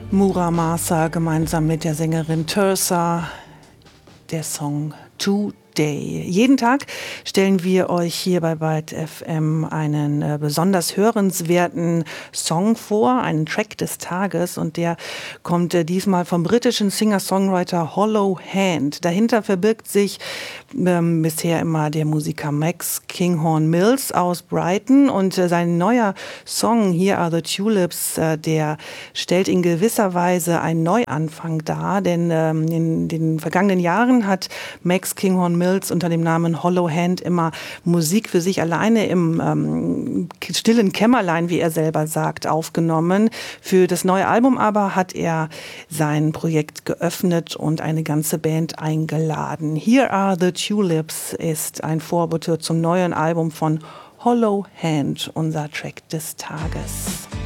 Muramasa gemeinsam mit der Sängerin Thirsa, der Song Today. Jeden Tag stellen wir euch hier bei Byte FM einen besonders hörenswerten Song vor, einen Track des Tages, und der kommt diesmal vom britischen Singer-Songwriter Hollow Hand. Dahinter verbirgt sich bisher immer der Musiker Max Kinghorn Mills aus Brighton, und sein neuer Song Here Are the Tulips, der stellt in gewisser Weise einen Neuanfang dar, denn in den vergangenen Jahren hat Max Kinghorn Mills unter dem Namen Hollow Hand immer Musik für sich alleine im stillen Kämmerlein, wie er selber sagt, aufgenommen. Für das neue Album aber hat er sein Projekt geöffnet und eine ganze Band eingeladen. Here Are the Tulips ist ein Vorbote zum neuen Album von Hollow Hand, unser Track des Tages.